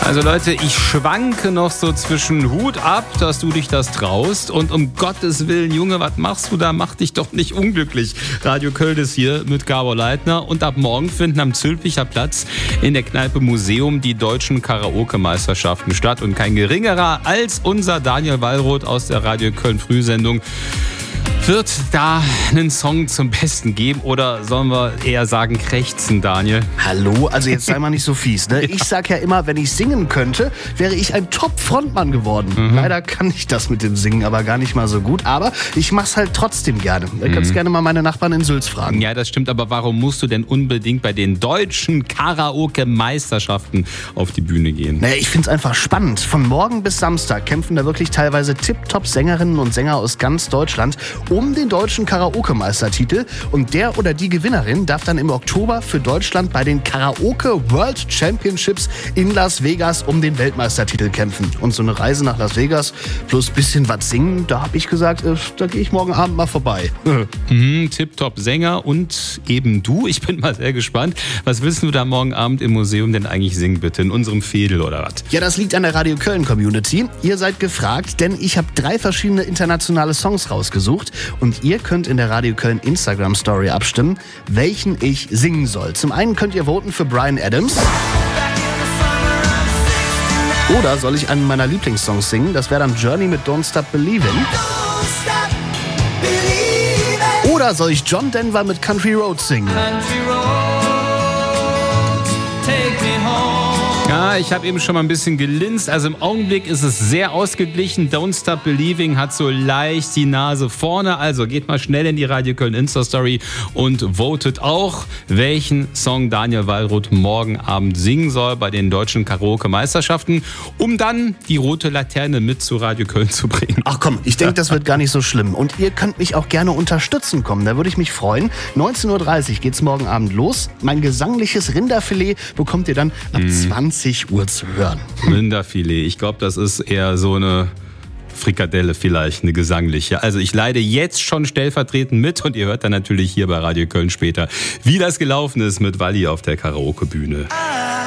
Also Leute, ich schwanke noch so zwischen Hut ab, dass du dich das traust und um Gottes Willen, Junge, was machst du da? Mach dich doch nicht unglücklich. Radio Köln ist hier mit Gabor Leitner und ab morgen finden am Zülpicher Platz in der Kneipe Museum die deutschen Karaoke-Meisterschaften statt und kein geringerer als unser Daniel Wallroth aus der Radio Köln Frühsendung wird da einen Song zum Besten geben oder sollen wir eher sagen krächzen, Daniel? Hallo, also jetzt sei mal nicht so fies, ne? Ich sag ja immer, wenn ich singen könnte, wäre ich ein Top-Frontmann geworden. Leider kann ich das mit dem Singen aber gar nicht mal so gut, aber ich mach's halt trotzdem gerne. Du kannst gerne mal meine Nachbarn in Sülz fragen. Ja, das stimmt, aber warum musst du denn unbedingt bei den deutschen Karaoke-Meisterschaften auf die Bühne gehen? Naja, ich find's einfach spannend. Von morgen bis Samstag kämpfen da wirklich teilweise Tip-Top-Sängerinnen und Sänger aus ganz Deutschland um den deutschen Karaoke-Meistertitel. Und der oder die Gewinnerin darf dann im Oktober für Deutschland bei den Karaoke World Championships in Las Vegas um den Weltmeistertitel kämpfen. Und so eine Reise nach Las Vegas plus bisschen was singen, da habe ich gesagt, da gehe ich morgen Abend mal vorbei. Tip-Top-Sänger und eben du. Ich bin mal sehr gespannt. Was willst du da morgen Abend im Museum denn eigentlich singen, bitte? In unserem Fädel oder was? Ja, das liegt an der Radio Köln Community. Ihr seid gefragt, denn ich habe 3 verschiedene internationale Songs rausgesucht. Und ihr könnt in der Radio Köln Instagram Story abstimmen, welchen ich singen soll. Zum einen könnt ihr voten für Bryan Adams. Oder soll ich einen meiner Lieblingssongs singen? Das wäre dann Journey mit Don't Stop Believin'. Oder soll ich John Denver mit Country Roads singen? Ja, ich habe eben schon mal ein bisschen gelinst. Also im Augenblick ist es sehr ausgeglichen. Don't Stop Believing hat so leicht die Nase vorne. Also geht mal schnell in die Radio Köln Insta-Story und votet auch, welchen Song Daniel Wallroth morgen Abend singen soll bei den deutschen Karaoke-Meisterschaften, um dann die rote Laterne mit zu Radio Köln zu bringen. Ach komm, ich denke, das wird gar nicht so schlimm. Und ihr könnt mich auch gerne unterstützen kommen. Da würde ich mich freuen. 19.30 Uhr geht's morgen Abend los. Mein gesangliches Rinderfilet bekommt ihr dann ab 20 Uhr zu hören. Rinderfilet. Ich glaube, das ist eher so eine Frikadelle vielleicht, eine gesangliche. Also ich leide jetzt schon stellvertretend mit und ihr hört dann natürlich hier bei Radio Köln später, wie das gelaufen ist mit Walli auf der Karaoke-Bühne.